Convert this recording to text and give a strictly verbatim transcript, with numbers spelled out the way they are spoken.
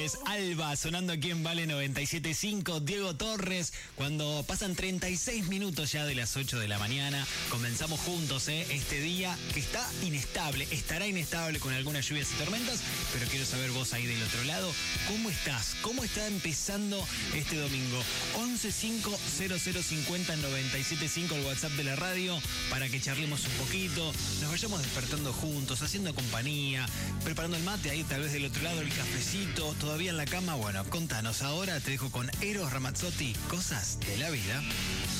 Torres, Alba, sonando aquí en Vale noventa y siete punto cinco, Diego Torres, cuando pasan treinta y seis minutos ya de las ocho de la mañana, comenzamos juntos ¿eh? este día que está inestable, estará inestable con algunas lluvias y tormentas, pero quiero saber vos ahí del otro lado, ¿cómo estás? ¿Cómo está empezando este domingo? once cinco cero cero cincuenta noventa y siete cinco el WhatsApp de la radio para que charlemos un poquito, nos vayamos despertando juntos, haciendo compañía, preparando el mate ahí tal vez del otro lado, el cafecito, todavía en la cama. Bueno, contanos ahora, te dejo con Eros Ramazzotti, Cosas de la Vida.